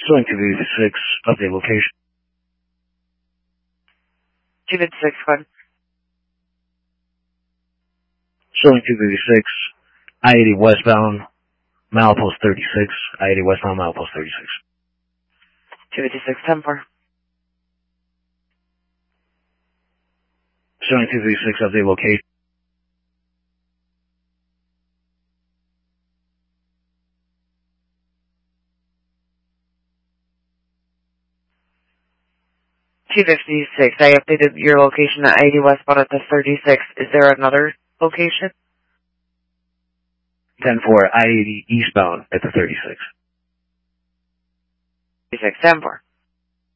Showing 256, update location. 256, one. Showing 256, I-80 westbound, milepost 36. I-80 westbound, milepost 36. 256, 10-4. Showing 256, update location. $256. I updated your location at 80 westbound at the 36. Is there another location? 10-4, I-80 eastbound at the 36. 36, 10-4.